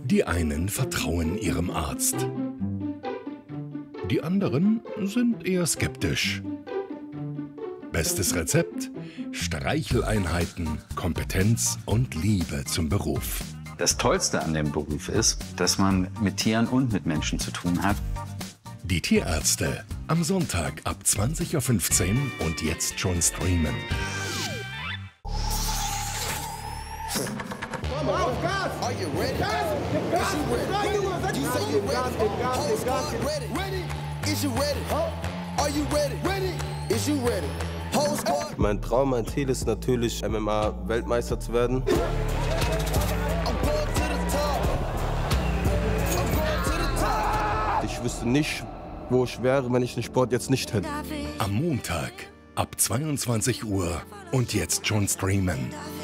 Die einen vertrauen ihrem Arzt. Die anderen sind eher skeptisch. Bestes Rezept: Streicheleinheiten, Kompetenz und Liebe zum Beruf. Das Tollste an dem Beruf ist, dass man mit Tieren und mit Menschen zu tun hat. Die Tierärzte, am Sonntag ab 20:15 Uhr und jetzt schon streamen. Auf Gas! Are you ready? Gas! You say you're ready. Ready? Is you ready? Are you ready? Ready? Is you ready? Whole squad. Mein Traum, mein Ziel ist natürlich, MMA-Weltmeister zu werden. Ich wüsste nicht, wo ich wäre, wenn ich den Sport jetzt nicht hätte. Am Montag ab 22 Uhr und jetzt schon streamen.